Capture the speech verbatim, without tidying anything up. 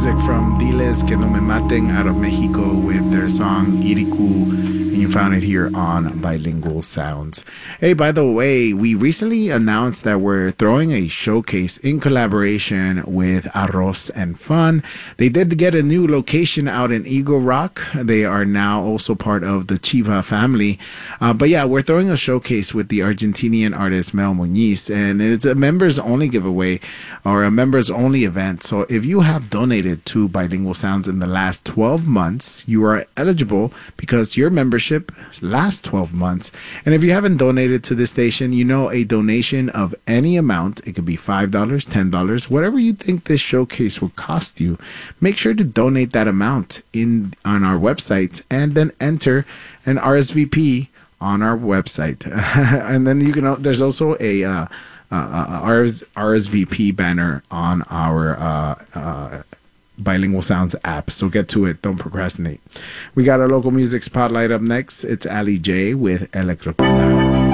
music from Diles Que No Me Maten out of Mexico with their song Iriku. And you found it here on Bilingual Sounds. Hey, by the way, we recently announced that we're throwing a showcase in collaboration with Arroz and Fun. They did get a new location out in Eagle Rock. They are now also part of the Chiva family. Uh, but yeah, we're throwing a showcase with the Argentinian artist Mel Muñiz, and it's a members only giveaway or a members only event. So if you have donated to Bilingual Sounds in the last twelve months, you are eligible because your membership lasts twelve months. And if you haven't donated to this station, you know a donation of any amount, it could be five dollars, ten dollars, whatever you think this showcase will cost you, make sure to donate that amount in on our website and then enter an R S V P on our website. And then you can, there's also a uh, uh, R S V P banner on our uh, uh, Bilingual Sounds app. So get to it. Don't procrastinate. We got our local music spotlight up next. It's Ali J with Electrocuta.